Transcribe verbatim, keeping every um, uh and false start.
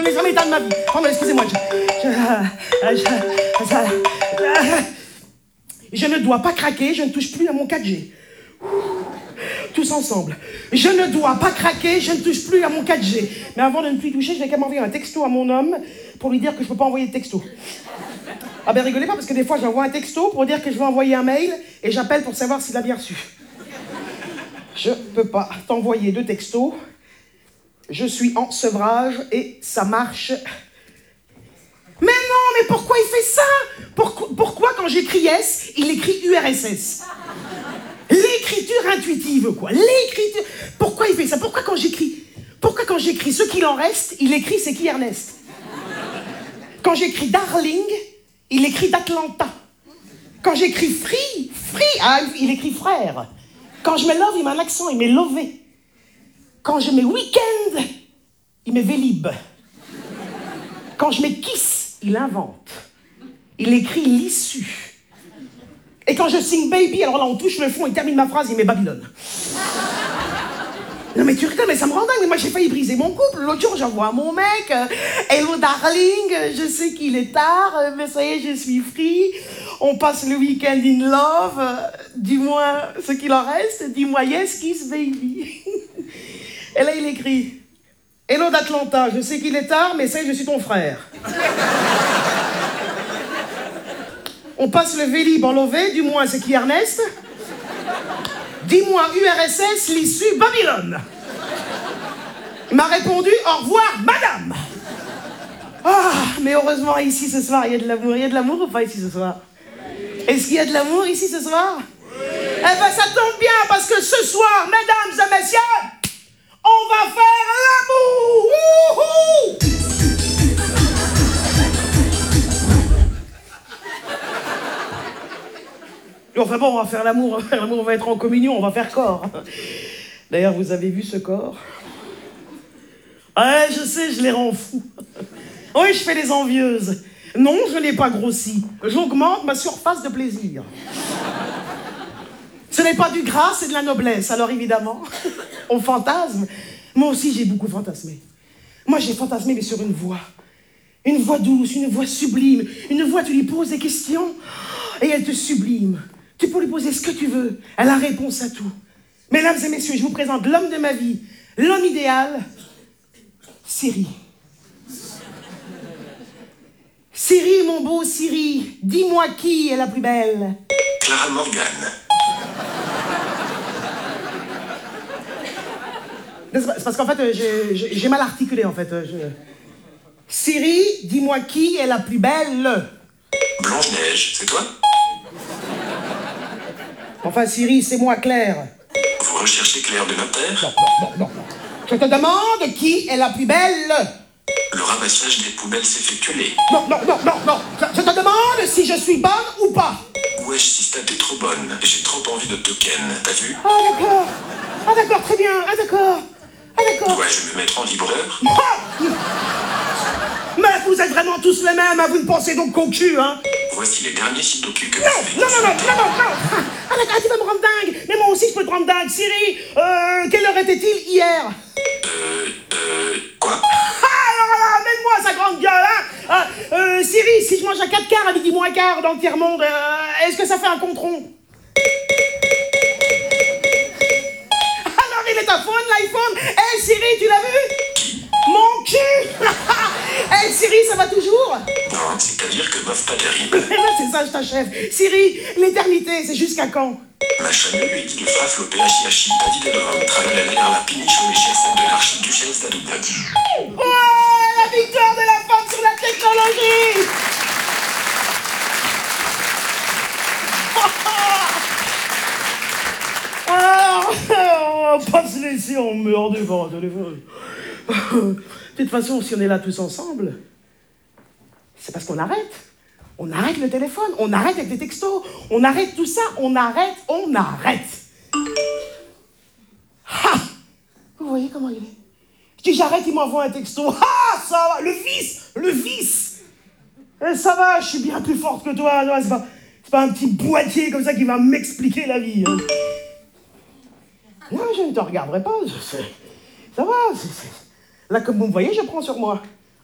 n'ai jamais éteint de ma vie. Pardon, excusez-moi. Je, je, je, je, je ne dois pas craquer, je ne touche plus à mon quatre G. Tous ensemble. Je ne dois pas craquer, je ne touche plus à mon quatre G. Mais avant de ne plus toucher, je vais quand même envoyer un texto à mon homme pour lui dire que je ne peux pas envoyer de texto. Ah ben rigolez pas, parce que des fois j'envoie un texto pour dire que je vais envoyer un mail et j'appelle pour savoir s'il a bien reçu. Je peux pas t'envoyer de texto. Je suis en sevrage et ça marche. Mais non, mais pourquoi il fait ça? Pourquoi, pourquoi quand j'écris yes, il écrit U R S S? L'écriture intuitive, quoi. L'écriture... Pourquoi il fait ça? Pourquoi quand j'écris... Pourquoi quand j'écris ce qu'il en reste, il écrit c'est qui Ernest? Quand j'écris darling, il écrit d'Atlanta. Quand j'écris free, free, ah, il écrit frère. Quand je mets love, il met un accent, il met lové. Quand je mets week-end, il met vélib. Quand je mets kiss, il invente. Il écrit l'issue. Et quand je signe baby, alors là on touche le fond, il termine ma phrase, il met Babylone. Non mais tu rigoles, mais ça me rend dingue, mais moi j'ai failli briser mon couple. L'autre jour j'envoie à mon mec, euh, hello darling, je sais qu'il est tard, euh, mais ça y est, je suis free. On passe le week-end in love, euh, dis-moi ce qu'il en reste, dis-moi yes, kiss baby. Et là il écrit, hello d'Atlanta, je sais qu'il est tard, mais ça y est, je suis ton frère. On passe le vélib en lové, du moins c'est qui Ernest? Dis-moi U R S S, l'issue Babylone. Il m'a répondu au revoir madame. Ah, mais heureusement ici ce soir, il y a de l'amour. Il y a de l'amour ou pas ici ce soir? Est-ce qu'il y a de l'amour ici ce soir? Eh ben ça tombe bien parce que ce soir, mesdames et messieurs, on va faire l'amour. Wouhou! Enfin bon, on va faire l'amour, on va faire l'amour, on va être en communion, on va faire corps. D'ailleurs, vous avez vu ce corps? Ouais, je sais, je les rends fous. Oui, je fais les envieuses. Non, je n'ai pas grossi. J'augmente ma surface de plaisir. Ce n'est pas du gras, c'est de la noblesse. Alors évidemment, on fantasme. Moi aussi, j'ai beaucoup fantasmé. Moi, j'ai fantasmé, mais sur une voix. Une voix douce, une voix sublime. Une voix, tu lui poses des questions et elle te sublime. Tu peux lui poser ce que tu veux. Elle a réponse à tout. Mesdames et messieurs, je vous présente l'homme de ma vie, l'homme idéal, Siri. Siri, mon beau Siri, dis-moi qui est la plus belle? Clara Morgan. C'est parce qu'en fait, j'ai, j'ai mal articulé, en fait. Je... Siri, dis-moi qui est la plus belle? Blanche-Neige, c'est toi? Enfin, Siri, c'est moi, Claire. Vous recherchez Claire de Notaire? Non, non, non, non, non. Je te demande qui est la plus belle? Le ramassage des poubelles s'effectue les... Non, non, non, non, non. Je, je te demande si je suis bonne ou pas. Wesh, Sista, t'es trop bonne. J'ai trop envie de te ken, t'as vu? Ah, d'accord. Ah, d'accord, très bien. Ah, d'accord. Ah, d'accord. Dois-je me mettre en libreur? Ah, mais vous êtes vraiment tous les mêmes, hein, vous ne pensez donc qu'au cul, hein? Voici les derniers sites au cul que Non, vous avez non, non, non, consultés. non, non, non. Ah, d'accord, tu vas me rendre dingue. Mais moi aussi, je peux te rendre dingue. Siri, euh, quelle heure était-il hier? Euh, euh, quoi? Ah, alors là, amène-moi sa grande gueule, hein. Ah, euh, Siri, si je mange à quatre quarts à midi moins quart dans le tiers-monde, euh, est-ce que ça fait un compte rond? Alors, il est à fond, l'iPhone. Hé, hey, Siri, tu l'as vu? Mon cul. Hé, hey, Siri, ça va toujours? Non, c'est-à-dire que meuf pas terrible. C'est ça, je t'achève. Siri, l'éternité, c'est jusqu'à quand? Ma chaîne lui dit de fra flopper hachi hachi, pas d'idée de rhum, tralala la piniche ou les chefs de l'archiduchesse d'Adoubadi. Ouais, la victoire de la femme sur la technologie. Alors, on va pas se laisser emmerder par un téléphone. De toute façon, si on est là tous ensemble, c'est parce qu'on arrête. On arrête le téléphone, on arrête avec les textos, on arrête tout ça, on arrête, on arrête. Ha! Vous voyez comment il est? Je dis j'arrête, il m'envoie un texto. Ah, ça va, le vice, le vice. Eh, ça va, je suis bien plus forte que toi. Non, c'est pas, c'est pas un petit boîtier comme ça qui va m'expliquer la vie. Hein. Non, je ne te regarderai pas. Je sais. Ça va. C'est, c'est... Là, comme vous me voyez, je prends sur moi.